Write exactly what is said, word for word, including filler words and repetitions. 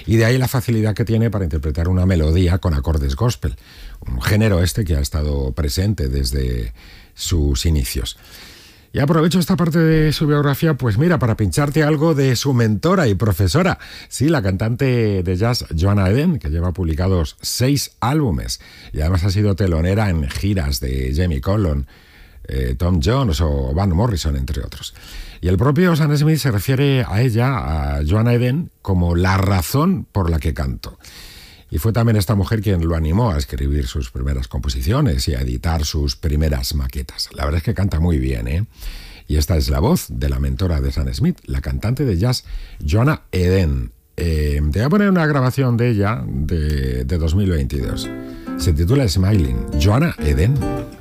Y de ahí la facilidad que tiene para interpretar una melodía con acordes gospel, un género este que ha estado presente desde sus inicios. Y aprovecho esta parte de su biografía, pues mira, para pincharte algo de su mentora y profesora, sí, la cantante de jazz Joanna Eden, que lleva publicados seis álbumes y además ha sido telonera en giras de Jamie Cullum, eh, Tom Jones o Van Morrison, entre otros. Y el propio Sam Smith se refiere a ella, a Joanna Eden, como la razón por la que canto. Y fue también esta mujer quien lo animó a escribir sus primeras composiciones y a editar sus primeras maquetas. La verdad es que canta muy bien, ¿eh? Y esta es la voz de la mentora de Sam Smith, la cantante de jazz Joanna Eden. Eh, te voy a poner una grabación de ella de, de dos mil veintidós. Se titula Smiling, Joanna Eden.